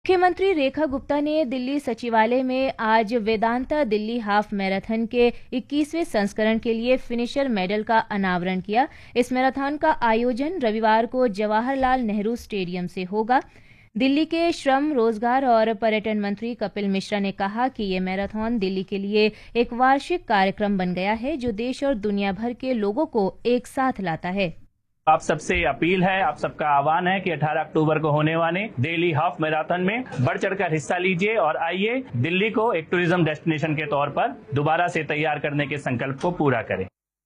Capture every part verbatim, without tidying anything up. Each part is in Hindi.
मुख्यमंत्री रेखा गुप्ता ने दिल्ली सचिवालय में आज वेदांता दिल्ली हाफ मैराथन के इक्कीसवें संस्करण के लिए फिनिशर मेडल का अनावरण किया। इस मैराथन का आयोजन रविवार को जवाहरलाल नेहरू स्टेडियम से होगा। दिल्ली के श्रम, रोजगार और पर्यटन मंत्री कपिल मिश्रा ने कहा कि ये मैराथन दिल्ली के लिए एक वार्षिक कार्यक्रम बन गया है जो देश और दुनिया भर के लोगों को एक साथ लाता है। आप सबसे अपील है, आप सबका आह्वान है कि अठारह अक्टूबर को होने वाले दिल्ली हाफ मैराथन में बढ़ चढ़कर हिस्सा लीजिए और आइए दिल्ली को एक टूरिज्म डेस्टिनेशन के तौर पर दोबारा से तैयार करने के संकल्प को पूरा करें।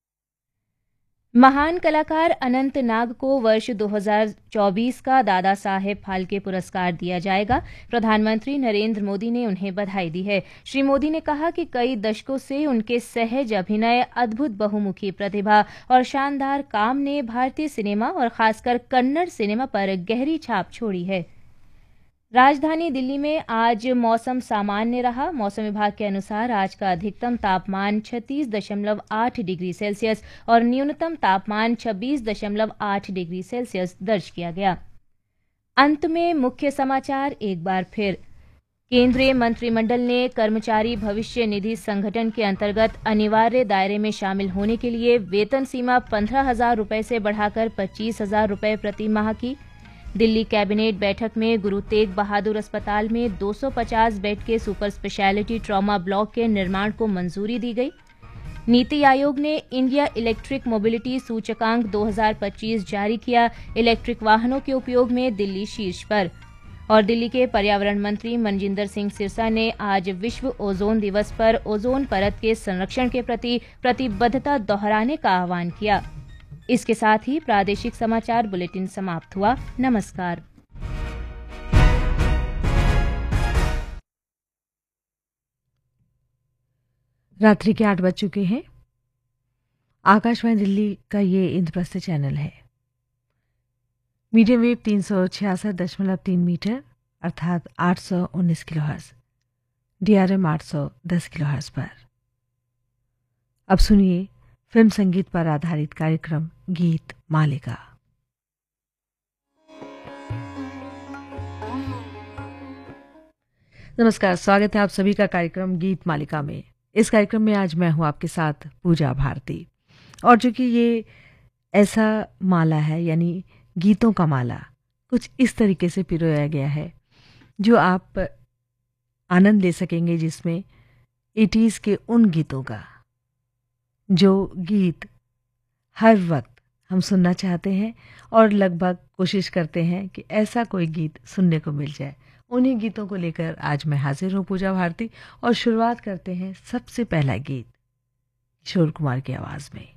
महान कलाकार अनंत नाग को वर्ष दो हज़ार चौबीस का दादा साहेब फाल्के पुरस्कार दिया जाएगा। प्रधानमंत्री नरेंद्र मोदी ने उन्हें बधाई दी है। श्री मोदी ने कहा कि कई दशकों से उनके सहज अभिनय, अद्भुत बहुमुखी प्रतिभा और शानदार काम ने भारतीय सिनेमा और खासकर कन्नड़ सिनेमा पर गहरी छाप छोड़ी है। राजधानी दिल्ली में आज मौसम सामान्य रहा। मौसम विभाग के अनुसार आज का अधिकतम तापमान छत्तीस दशमलव आठ डिग्री सेल्सियस और न्यूनतम तापमान छब्बीस दशमलव आठ डिग्री सेल्सियस दर्ज किया गया। अंत में मुख्य समाचार एक बार फिर। केंद्रीय मंत्रिमंडल ने कर्मचारी भविष्य निधि संगठन के अंतर्गत अनिवार्य दायरे में शामिल होने के लिए वेतन सीमा पंद्रह हजार रुपये से बढ़ाकर पच्चीस हजार रुपये प्रति माह की। दिल्ली कैबिनेट बैठक में गुरु तेग बहादुर अस्पताल में दो सौ पचास बेड के सुपर स्पेशलिटी ट्रॉमा ब्लॉक के निर्माण को मंजूरी दी गई। नीति आयोग ने इंडिया इलेक्ट्रिक मोबिलिटी सूचकांक दो हज़ार पच्चीस जारी किया। इलेक्ट्रिक वाहनों के उपयोग में दिल्ली शीर्ष पर। और दिल्ली के पर्यावरण मंत्री मनजिंदर सिंह सिरसा ने आज विश्व ओजोन दिवस पर ओजोन परत के संरक्षण के प्रति प्रतिबद्धता दोहराने का आह्वान किया। इसके साथ ही प्रादेशिक समाचार बुलेटिन समाप्त हुआ। नमस्कार। रात्रि के आठ बज चुके हैं। आकाशवाणी दिल्ली का ये इंद्रप्रस्थ चैनल है। मीडियम वेव तीन सौ छियासठ दशमलव तीन मीटर अर्थात आठ सौ उन्नीस किलोहर्ट्ज, डीआरएम आठ सौ दस किलोहर्ट्ज पर। अब सुनिए फिल्म संगीत पर आधारित कार्यक्रम गीत मालिका। नमस्कार, स्वागत है आप सभी का कार्यक्रम गीत मालिका में। इस कार्यक्रम में आज मैं हूं आपके साथ पूजा भारती। और चूंकि ये ऐसा माला है, यानी गीतों का माला, कुछ इस तरीके से पिरोया गया है जो आप आनंद ले सकेंगे, जिसमें एटीज़ के उन गीतों का जो गीत हर वक्त हम सुनना चाहते हैं और लगभग कोशिश करते हैं कि ऐसा कोई गीत सुनने को मिल जाए। उन्हीं गीतों को लेकर आज मैं हाजिर हूँ पूजा भारती। और शुरुआत करते हैं सबसे पहला गीत किशोर कुमार की आवाज़ में।